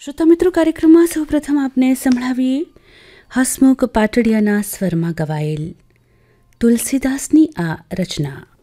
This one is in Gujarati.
શ્રોતા મિત્રો, કાર્યક્રમમાં સૌપ્રથમ આપને સંભળાવીએ હસમુખ પાટડિયાના સ્વરમાં ગવાયેલ તુલસીદાસની આ રચના.